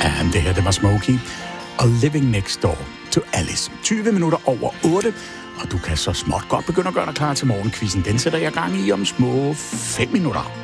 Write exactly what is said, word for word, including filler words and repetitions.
And det her, det var Smokey og Living Next Door to Alice. tyve minutter over otte, og du kan så småt godt begynde at gøre dig klar til morgenquizzen. Den sætter jeg gang i om små fem minutter.